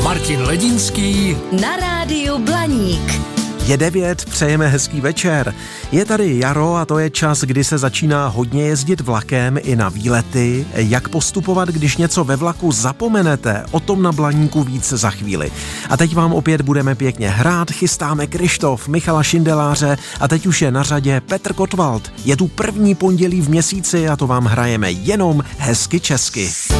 Martin Ledinský na rádiu Blaník. Je 9, přejeme hezký večer. Je tady jaro a to je čas, kdy se začíná hodně jezdit vlakem i na výlety. Jak postupovat, když něco ve vlaku zapomenete, o tom na Blaníku víc za chvíli. A teď vám opět budeme pěkně hrát, chystáme Krištof, Michala Šindeláře a teď už je na řadě Petr Kottwald. Je tu první pondělí v měsíci a to vám hrajeme jenom hezky česky.